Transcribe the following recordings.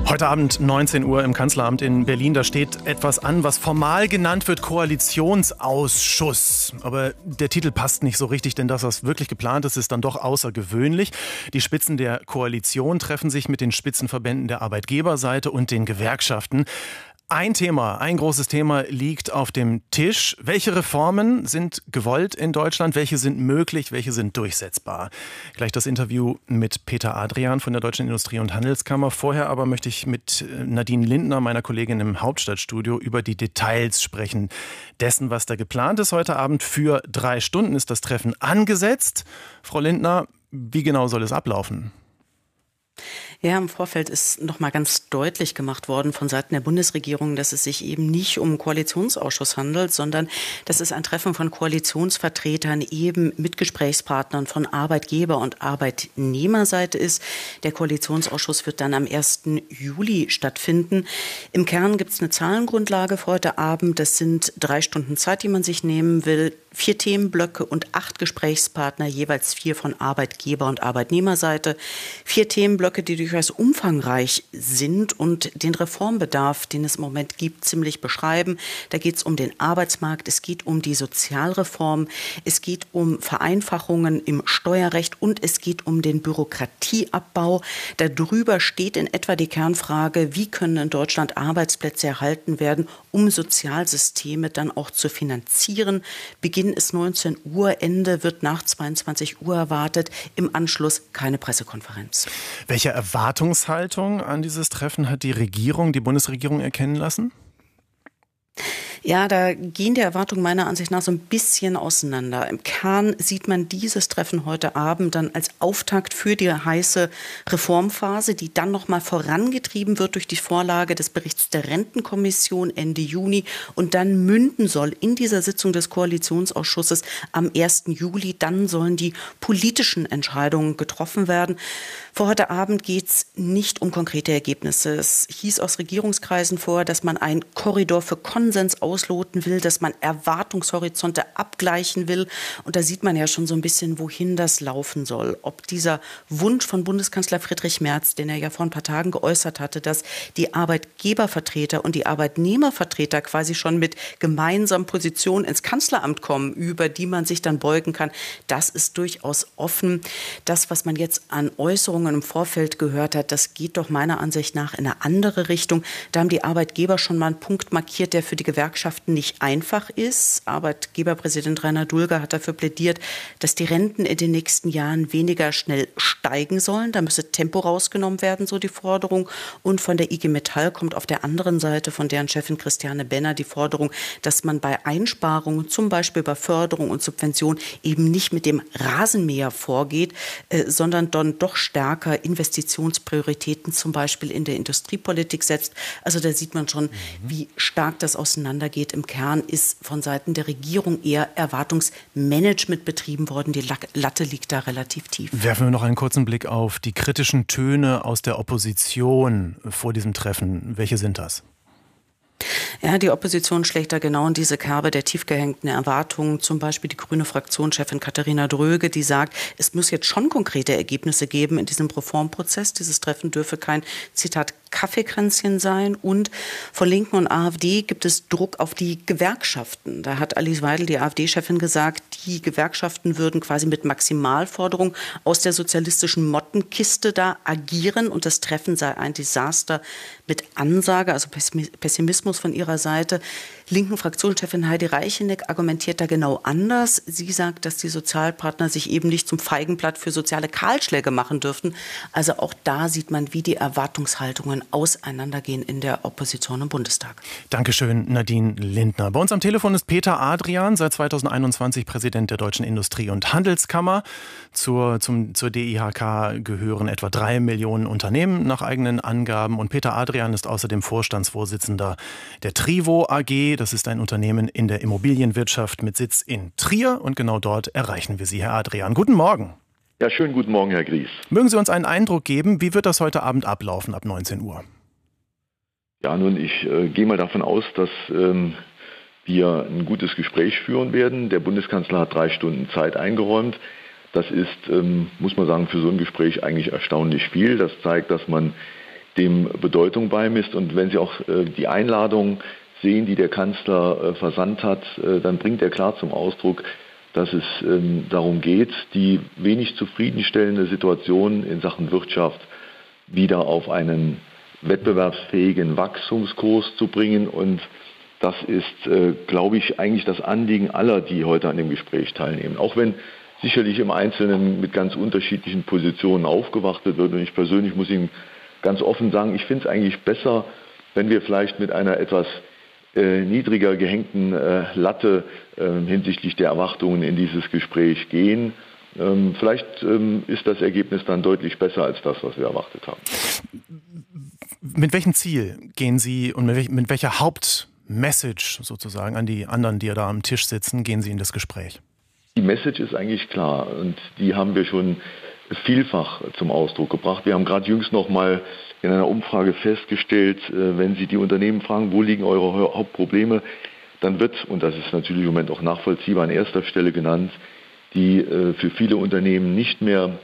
Heute Abend 19 Uhr im Kanzleramt in Berlin. Da steht etwas an, was formal genannt wird Koalitionsausschuss. Aber der Titel passt nicht so richtig, denn dass das wirklich geplant ist, ist dann doch außergewöhnlich. Die Spitzen der Koalition treffen sich mit den Spitzenverbänden der Arbeitgeberseite und den Gewerkschaften. Ein großes Thema liegt auf dem Tisch. Welche Reformen sind gewollt in Deutschland? Welche sind möglich? Welche sind durchsetzbar? Gleich das Interview mit Peter Adrian von der Deutschen Industrie- und Handelskammer. Vorher aber möchte ich mit Nadine Lindner, meiner Kollegin im Hauptstadtstudio, über die Details sprechen. Dessen, was da geplant ist heute Abend. Für 3 Stunden ist das Treffen angesetzt. Frau Lindner, wie genau soll es ablaufen? Ja, im Vorfeld ist noch mal ganz deutlich gemacht worden von Seiten der Bundesregierung, dass es sich eben nicht um einen Koalitionsausschuss handelt, sondern dass es ein Treffen von Koalitionsvertretern eben mit Gesprächspartnern von Arbeitgeber- und Arbeitnehmerseite ist. Der Koalitionsausschuss wird dann am 1. Juli stattfinden. Im Kern gibt es eine Zahlengrundlage für heute Abend. Das sind 3 Stunden Zeit, die man sich nehmen will. 4 Themenblöcke und 8 Gesprächspartner, jeweils 4 von Arbeitgeber- und Arbeitnehmerseite. 4 Themenblöcke, die durchaus umfangreich sind und den Reformbedarf, den es im Moment gibt, ziemlich beschreiben. Da geht es um den Arbeitsmarkt, es geht um die Sozialreform, es geht um Vereinfachungen im Steuerrecht und es geht um den Bürokratieabbau. Darüber steht in etwa die Kernfrage, wie können in Deutschland Arbeitsplätze erhalten werden, um Sozialsysteme dann auch zu finanzieren. Beginn ist 19 Uhr, Ende wird nach 22 Uhr erwartet. Im Anschluss keine Pressekonferenz. Welche Erwartungshaltung an dieses Treffen hat die Bundesregierung erkennen lassen? Ja, da gehen die Erwartungen meiner Ansicht nach so ein bisschen auseinander. Im Kern sieht man dieses Treffen heute Abend dann als Auftakt für die heiße Reformphase, die dann noch mal vorangetrieben wird durch die Vorlage des Berichts der Rentenkommission Ende Juni und dann münden soll in dieser Sitzung des Koalitionsausschusses am 1. Juli. Dann sollen die politischen Entscheidungen getroffen werden. Für heute Abend geht es nicht um konkrete Ergebnisse. Es hieß aus Regierungskreisen vor, dass man einen Korridor für Konsens ausloten will, dass man Erwartungshorizonte abgleichen will. Und da sieht man ja schon so ein bisschen, wohin das laufen soll. Ob dieser Wunsch von Bundeskanzler Friedrich Merz, den er ja vor ein paar Tagen geäußert hatte, dass die Arbeitgebervertreter und die Arbeitnehmervertreter quasi schon mit gemeinsamen Positionen ins Kanzleramt kommen, über die man sich dann beugen kann, das ist durchaus offen. Das, was man jetzt an Äußerungen im Vorfeld gehört hat, das geht doch meiner Ansicht nach in eine andere Richtung. Da haben die Arbeitgeber schon mal einen Punkt markiert, der für die Gewerkschaften nicht einfach ist. Arbeitgeberpräsident Rainer Dulger hat dafür plädiert, dass die Renten in den nächsten Jahren weniger schnell steigen sollen. Da müsse Tempo rausgenommen werden, so die Forderung. Und von der IG Metall kommt auf der anderen Seite von deren Chefin Christiane Benner die Forderung, dass man bei Einsparungen, zum Beispiel bei Förderung und Subvention, eben nicht mit dem Rasenmäher vorgeht, sondern dann doch stärker Investitionsprioritäten zum Beispiel in der Industriepolitik setzt. Also da sieht man schon, wie stark das auseinandergeht. Im Kern ist von Seiten der Regierung eher Erwartungsmanagement betrieben worden. Die Latte liegt da relativ tief. Werfen wir noch einen kurzen Blick auf die kritischen Töne aus der Opposition vor diesem Treffen. Welche sind das? Ja, die Opposition schlägt da genau in diese Kerbe der tief gehängten Erwartungen. Zum Beispiel die grüne Fraktionschefin Katharina Dröge, die sagt, es muss jetzt schon konkrete Ergebnisse geben in diesem Reformprozess. Dieses Treffen dürfe kein, Zitat, Kaffeekränzchen sein. Und von Linken und AfD gibt es Druck auf die Gewerkschaften. Da hat Alice Weidel, die AfD-Chefin, gesagt, die Gewerkschaften würden quasi mit Maximalforderungen aus der sozialistischen Mottenkiste da agieren und das Treffen sei ein Desaster mit Ansage, also Pessimismus von ihrer Seite. Linken Fraktionschefin Heidi Reicheneck argumentiert da genau anders. Sie sagt, dass die Sozialpartner sich eben nicht zum Feigenblatt für soziale Kahlschläge machen dürften. Also auch da sieht man, wie die Erwartungshaltungen auseinandergehen in der Opposition im Bundestag. Dankeschön, Nadine Lindner. Bei uns am Telefon ist Peter Adrian, seit 2021 Präsident der Deutschen Industrie- und Handelskammer. Zur DIHK gehören etwa 3 Millionen Unternehmen nach eigenen Angaben. Und Peter Adrian ist außerdem Vorstandsvorsitzender der Trivo AG. Das ist ein Unternehmen in der Immobilienwirtschaft mit Sitz in Trier. Und genau dort erreichen wir Sie, Herr Adrian. Guten Morgen. Ja, schönen guten Morgen, Herr Gries. Mögen Sie uns einen Eindruck geben, wie wird das heute Abend ablaufen ab 19 Uhr? Ja, nun, ich gehe mal davon aus, dass wir ein gutes Gespräch führen werden. Der Bundeskanzler hat 3 Stunden Zeit eingeräumt. Das ist, muss man sagen, für so ein Gespräch eigentlich erstaunlich viel. Das zeigt, dass man dem Bedeutung beimisst. Und wenn Sie auch die Einladung sehen, die der Kanzler versandt hat, dann bringt er klar zum Ausdruck, dass es darum geht, die wenig zufriedenstellende Situation in Sachen Wirtschaft wieder auf einen wettbewerbsfähigen Wachstumskurs zu bringen. Und das ist, glaube ich, eigentlich das Anliegen aller, die heute an dem Gespräch teilnehmen. Auch wenn sicherlich im Einzelnen mit ganz unterschiedlichen Positionen aufgewartet wird. Und ich persönlich muss Ihnen ganz offen sagen, ich finde es eigentlich besser, wenn wir vielleicht mit einer etwas niedriger gehängten Latte hinsichtlich der Erwartungen in dieses Gespräch gehen. Vielleicht ist das Ergebnis dann deutlich besser als das, was wir erwartet haben. Mit welchem Ziel gehen Sie und mit welcher Hauptmessage sozusagen an die anderen, die da am Tisch sitzen, gehen Sie in das Gespräch? Die Message ist eigentlich klar und die haben wir schon vielfach zum Ausdruck gebracht. Wir haben gerade jüngst noch mal in einer Umfrage festgestellt, wenn Sie die Unternehmen fragen, wo liegen eure Hauptprobleme, dann wird, und das ist natürlich im Moment auch nachvollziehbar, an erster Stelle genannt, die für viele Unternehmen nicht mehr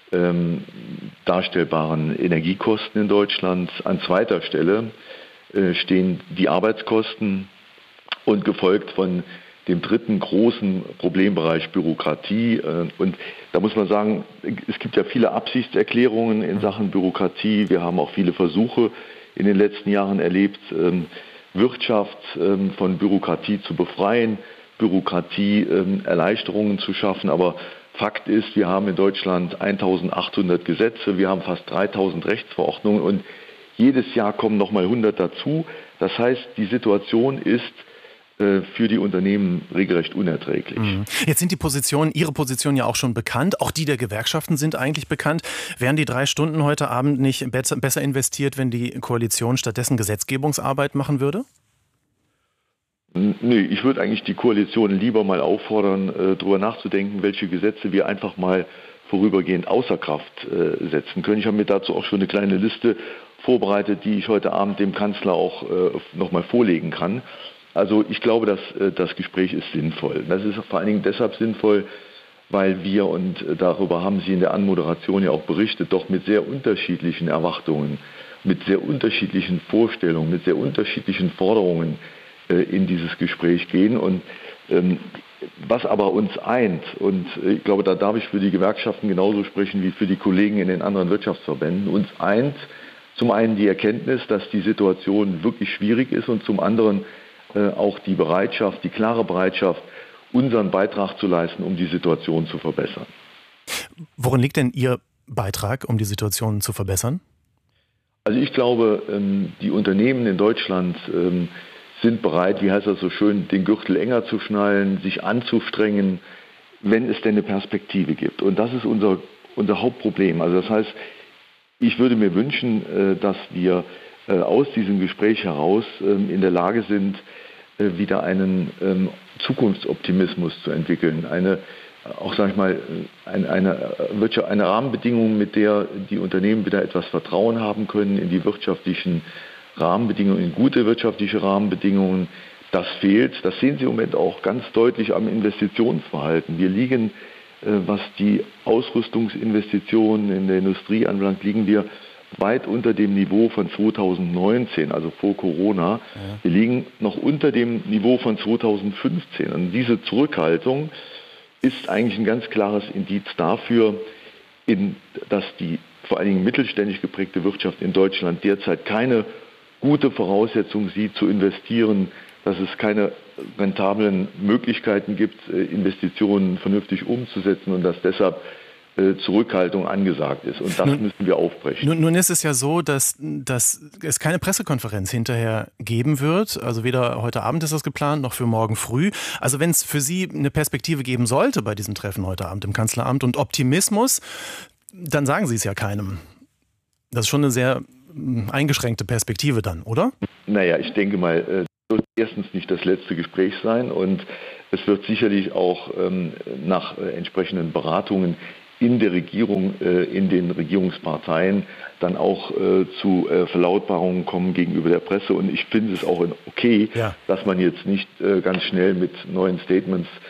darstellbaren Energiekosten in Deutschland. An zweiter Stelle stehen die Arbeitskosten und gefolgt von dem dritten großen Problembereich Bürokratie. Und da muss man sagen, es gibt ja viele Absichtserklärungen in Sachen Bürokratie. Wir haben auch viele Versuche in den letzten Jahren erlebt, Wirtschaft von Bürokratie zu befreien, Bürokratie Erleichterungen zu schaffen. Aber Fakt ist, wir haben in Deutschland 1800 Gesetze, wir haben fast 3000 Rechtsverordnungen und jedes Jahr kommen nochmal 100 dazu. Das heißt, die Situation ist für die Unternehmen regelrecht unerträglich. Jetzt sind Ihre Positionen ja auch schon bekannt, auch die der Gewerkschaften sind eigentlich bekannt. Wären die 3 Stunden heute Abend nicht besser investiert, wenn die Koalition stattdessen Gesetzgebungsarbeit machen würde? Nee, ich würde eigentlich die Koalition lieber mal auffordern, darüber nachzudenken, welche Gesetze wir einfach mal vorübergehend außer Kraft setzen können. Ich habe mir dazu auch schon eine kleine Liste vorbereitet, die ich heute Abend dem Kanzler auch nochmal vorlegen kann. Also ich glaube, dass das Gespräch ist sinnvoll. Das ist vor allen Dingen deshalb sinnvoll, weil wir, und darüber haben Sie in der Anmoderation ja auch berichtet, doch mit sehr unterschiedlichen Erwartungen, mit sehr unterschiedlichen Vorstellungen, mit sehr unterschiedlichen Forderungen in dieses Gespräch gehen. Und was aber uns eint, und ich glaube, da darf ich für die Gewerkschaften genauso sprechen wie für die Kollegen in den anderen Wirtschaftsverbänden, uns eint zum einen die Erkenntnis, dass die Situation wirklich schwierig ist und zum anderen auch die Bereitschaft, die klare Bereitschaft, unseren Beitrag zu leisten, um die Situation zu verbessern. Worin liegt denn Ihr Beitrag, um die Situation zu verbessern? Also ich glaube, die Unternehmen in Deutschland sind bereit, wie heißt das so schön, den Gürtel enger zu schnallen, sich anzustrengen, wenn es denn eine Perspektive gibt. Und das ist unser Hauptproblem. Also das heißt, ich würde mir wünschen, dass wir aus diesem Gespräch heraus in der Lage sind, wieder einen Zukunftsoptimismus zu entwickeln, eine Rahmenbedingung, mit der die Unternehmen wieder etwas Vertrauen haben können in die wirtschaftlichen Rahmenbedingungen, in gute wirtschaftliche Rahmenbedingungen. Das fehlt. Das sehen Sie im Moment auch ganz deutlich am Investitionsverhalten. Wir liegen, was die Ausrüstungsinvestitionen in der Industrie anbelangt, liegen wir weit unter dem Niveau von 2019, also vor Corona. Ja. Wir liegen noch unter dem Niveau von 2015. Und diese Zurückhaltung ist eigentlich ein ganz klares Indiz dafür, dass die vor allen Dingen mittelständisch geprägte Wirtschaft in Deutschland derzeit keine gute Voraussetzung sieht, zu investieren, dass es keine rentablen Möglichkeiten gibt, Investitionen vernünftig umzusetzen und dass deshalb Zurückhaltung angesagt ist. Und das müssen wir aufbrechen. Nun ist es ja so, dass es keine Pressekonferenz hinterher geben wird. Also weder heute Abend ist das geplant, noch für morgen früh. Also wenn es für Sie eine Perspektive geben sollte bei diesem Treffen heute Abend im Kanzleramt und Optimismus, dann sagen Sie es ja keinem. Das ist schon eine sehr eingeschränkte Perspektive dann, oder? Naja, ich denke mal, das wird erstens nicht das letzte Gespräch sein und es wird sicherlich auch nach entsprechenden Beratungen in der Regierung, in den Regierungsparteien dann auch zu Verlautbarungen kommen gegenüber der Presse. Und ich finde es auch okay, dass man jetzt nicht ganz schnell mit neuen Statements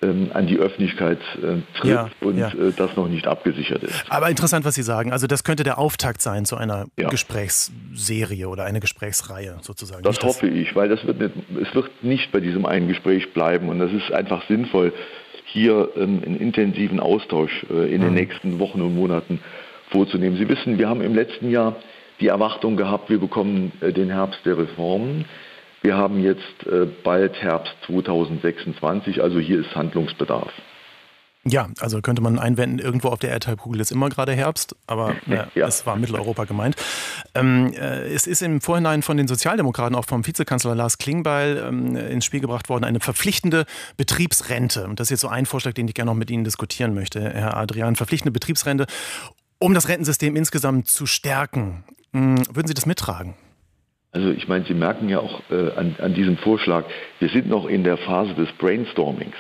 an die Öffentlichkeit tritt das noch nicht abgesichert ist. Aber interessant, was Sie sagen. Also das könnte der Auftakt sein zu einer Gesprächsserie oder eine Gesprächsreihe sozusagen. Das hoffe ich, weil es wird nicht bei diesem einen Gespräch bleiben. Und das ist einfach sinnvoll, hier einen intensiven Austausch in den nächsten Wochen und Monaten vorzunehmen. Sie wissen, wir haben im letzten Jahr die Erwartung gehabt, wir bekommen den Herbst der Reformen. Wir haben jetzt bald Herbst 2026, also hier ist Handlungsbedarf. Ja, also könnte man einwenden, irgendwo auf der Erdhalbkugel ist immer gerade Herbst, aber es war Mitteleuropa gemeint. Es ist im Vorhinein von den Sozialdemokraten, auch vom Vizekanzler Lars Klingbeil, ins Spiel gebracht worden, eine verpflichtende Betriebsrente. Und das ist jetzt so ein Vorschlag, den ich gerne noch mit Ihnen diskutieren möchte, Herr Adrian. Verpflichtende Betriebsrente, um das Rentensystem insgesamt zu stärken. Würden Sie das mittragen? Also ich meine, Sie merken ja auch an diesem Vorschlag, wir sind noch in der Phase des Brainstormings.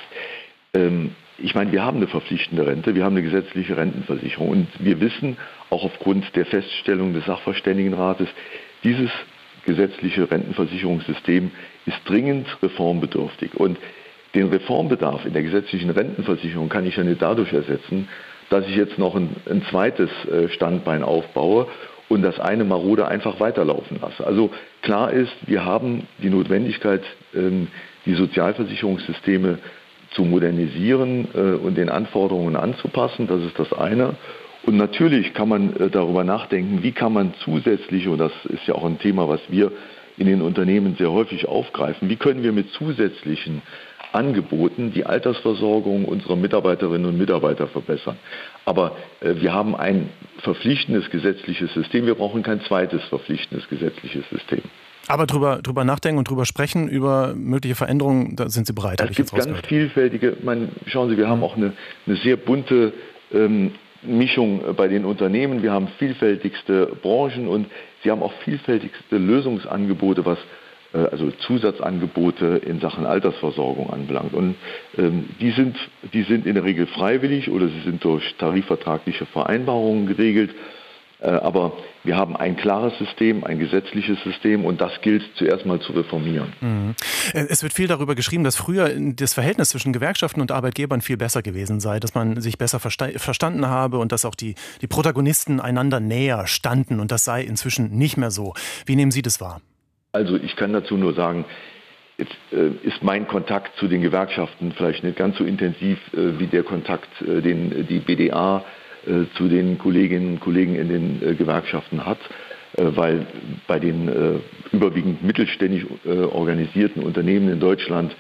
Ich meine, wir haben eine verpflichtende Rente, wir haben eine gesetzliche Rentenversicherung und wir wissen auch aufgrund der Feststellung des Sachverständigenrates, dieses gesetzliche Rentenversicherungssystem ist dringend reformbedürftig. Und den Reformbedarf in der gesetzlichen Rentenversicherung kann ich ja nicht dadurch ersetzen, dass ich jetzt noch ein zweites Standbein aufbaue und das eine marode einfach weiterlaufen lasse. Also klar ist, wir haben die Notwendigkeit, die Sozialversicherungssysteme zu modernisieren und den Anforderungen anzupassen. Das ist das eine. Und natürlich kann man darüber nachdenken, wie kann man zusätzliche, und das ist ja auch ein Thema, was wir in den Unternehmen sehr häufig aufgreifen, wie können wir mit zusätzlichen Angeboten die Altersversorgung unserer Mitarbeiterinnen und Mitarbeiter verbessern. Aber wir haben ein verpflichtendes gesetzliches System, wir brauchen kein zweites verpflichtendes gesetzliches System. Aber drüber nachdenken und drüber sprechen, über mögliche Veränderungen, da sind Sie bereit? Es gibt ganz vielfältige, schauen Sie, wir haben auch eine sehr bunte Mischung bei den Unternehmen, wir haben vielfältigste Branchen und Sie haben auch vielfältigste Lösungsangebote, was also Zusatzangebote in Sachen Altersversorgung anbelangt. Und die sind in der Regel freiwillig oder sie sind durch tarifvertragliche Vereinbarungen geregelt. Aber wir haben ein klares System, ein gesetzliches System und das gilt zuerst mal zu reformieren. Es wird viel darüber geschrieben, dass früher das Verhältnis zwischen Gewerkschaften und Arbeitgebern viel besser gewesen sei, dass man sich besser verstanden habe und dass auch die Protagonisten einander näher standen und das sei inzwischen nicht mehr so. Wie nehmen Sie das wahr? Also ich kann dazu nur sagen, jetzt ist mein Kontakt zu den Gewerkschaften vielleicht nicht ganz so intensiv wie der Kontakt, den die BDA zu den Kolleginnen und Kollegen in den Gewerkschaften hat, weil bei den überwiegend mittelständisch organisierten Unternehmen in Deutschland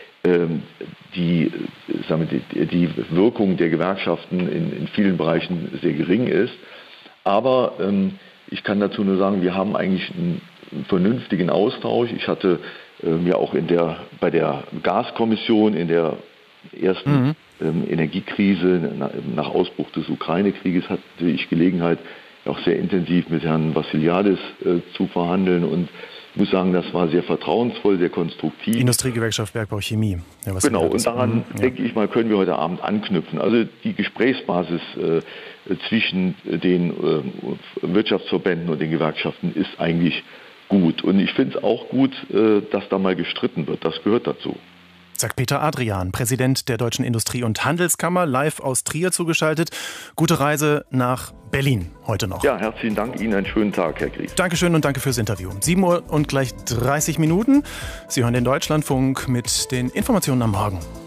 die Wirkung der Gewerkschaften in vielen Bereichen sehr gering ist. Aber ich kann dazu nur sagen, wir haben eigentlich einen vernünftigen Austausch. Ich hatte ja auch bei der Gaskommission in der ersten Energiekrise nach Ausbruch des Ukraine-Krieges hatte ich Gelegenheit, auch sehr intensiv mit Herrn Vassiliadis zu verhandeln und ich muss sagen, das war sehr vertrauensvoll, sehr konstruktiv. Industriegewerkschaft Bergbau Chemie. Ja, genau, und daran, denke ich mal, können wir heute Abend anknüpfen. Also die Gesprächsbasis zwischen den Wirtschaftsverbänden und den Gewerkschaften ist eigentlich gut. Und ich finde es auch gut, dass da mal gestritten wird. Das gehört dazu. Sagt Peter Adrian, Präsident der Deutschen Industrie- und Handelskammer, live aus Trier zugeschaltet. Gute Reise nach Berlin heute noch. Ja, herzlichen Dank. Ihnen einen schönen Tag, Herr Gries. Dankeschön und danke fürs Interview. 7 Uhr und gleich 30 Minuten. Sie hören den Deutschlandfunk mit den Informationen am Morgen.